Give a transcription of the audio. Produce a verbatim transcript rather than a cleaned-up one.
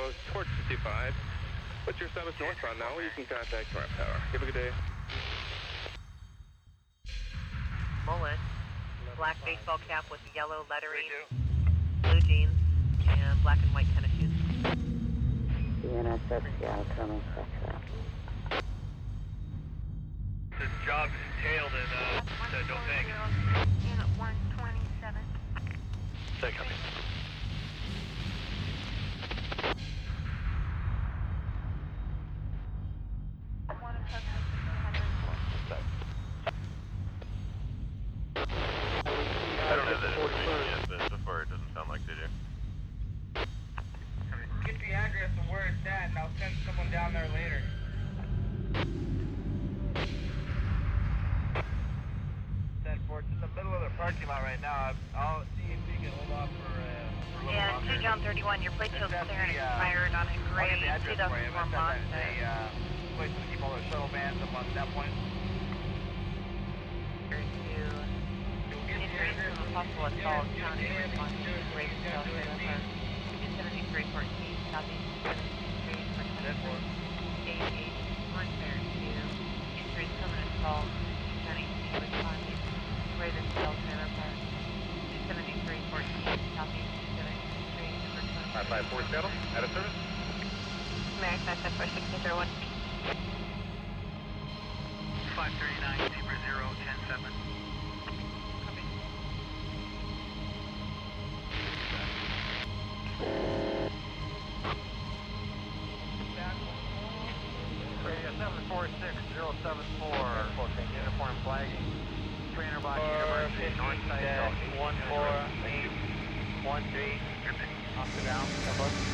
zero towards fifty-five. What's your status northbound now? You can contact North Tower. Have a good day. Mullet, black baseball cap with yellow lettering, blue jeans, and black and white tennis shoes. C N S X Seattle coming, Foxtrot. The job entailed in uh, the Dotang. Unit one twenty-seven. Say coming. One of them I don't have that information yet, but so far it doesn't sound like they do. Get the address of where it's at, and I'll send someone down there later. ten four, it's in the middle of the parking lot right now. I'll see if we can hold off for, uh, for a little Yeah, longer. two John thirty-one, your plate shows That's clear and the, uh, expired on a I'll gray get the address two for you. thousand four That's Mazda. a uh, place to keep all their shuttle vans up on that point. To increase the possible assault county response to raise south river. two seventy-three fourteen, southeast seventy-three for twenty-four. eight eight one fair to increase permanent assault county responding to Raven South River Park. two seventy-three fourteen, southeast two seventy-three for twenty-four. five five four Seattle, out of service. American five five four six zero one. five thirty-nine, Zebra zero, ten seven. Radio seven four six zero seven four, uniform flagging. Trainer box University, north side, one four eight one three, off the down,